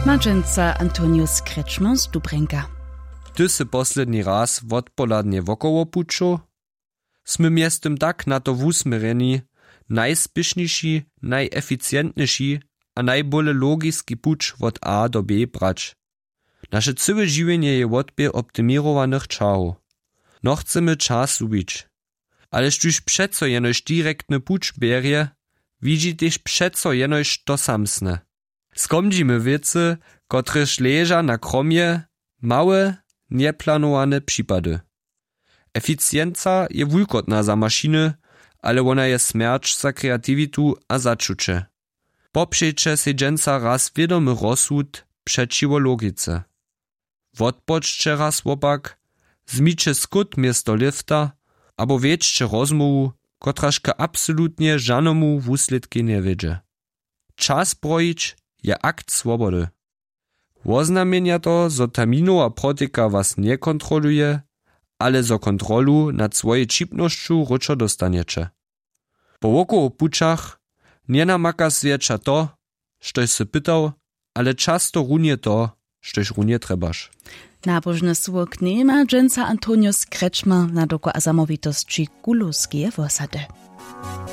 Madženca Antonius Kretschmer z Dubrenka. Ty se posledni raz odpoladnie wokoło pučo? Sme miestem tak na to wusmereni, najspišniejszy, najeficjentniejszy a najbole logiski puč od A do B brać. Nasze całe żywienie je odbier optimirowanych czasów. No chcemy czas lubić. Ale już przeco jenoś direktny puč bierje, widzi też przeco jenoś to samsne. Skomdzimy wiece, kotreż leża na kromie, małe, nieplanowane przypady. Eficjenca je wulkotna za maszyny, ale ona je smierć za kreativitu a zaczucie. Poprzecie sedzenca raz wiadomy rozsud przeciwo logice. Odpoczcie raz opak, zmicie skut miesto lifta, abo wieczcie rozmowu, kotrażka absolutnie żanomu wusledki nie wiedzie. Czas brojić je akt swobody. Oznamienia to, zo taminowa protika was nie kontroluje, ale zo kontrolu nad swojej čipnošću ručo dostaniecie. Po wokoło pučach nie namaka zwiecza to, štož se pytał, ale často runie to, štož runie trebaš. Nabožne słok nie Madženca Antonius Kretschmer na doko azamovitosti Guluskie wosady.